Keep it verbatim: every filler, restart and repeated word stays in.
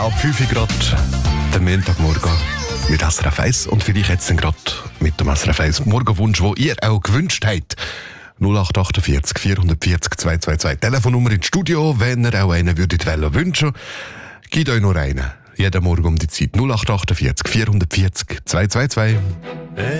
Ab fünf Uhr gerade der Montagmorgen mit S R F eins und vielleicht jetzt gerade mit dem S R F eins Morgenwunsch, den ihr auch gewünscht habt. null acht achtundvierzig vierhundertvierzig zweihundertzweiundzwanzig. Telefonnummer ins Studio, wenn ihr auch einen würdet wollen wünschen. Gebt euch noch einen. Jeden Morgen um die Zeit null acht achtundvierzig vierhundertvierzig zweihundertzweiundzwanzig.